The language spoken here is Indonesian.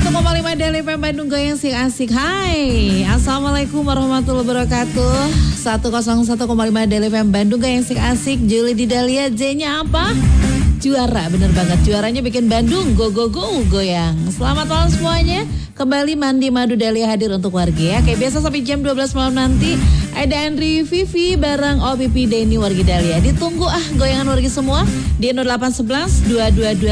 101,5 Daily FM Bandung goyang sih asik. Hai, assalamualaikum warahmatullahi wabarakatuh. 101,5 Daily FM Bandung goyang sih asik. Juli di Dahlia, J-nya apa? Juara, bener banget. Juaranya bikin Bandung go go go goyang. Selamat malam semuanya. Kembali Mandi Madu Dahlia hadir untuk warga ya. Kayak biasa sampai jam 12 malam nanti ada Andri Vivi bareng OPP Denny warga Dahlia. Ditunggu goyangan warga semua di 0811 222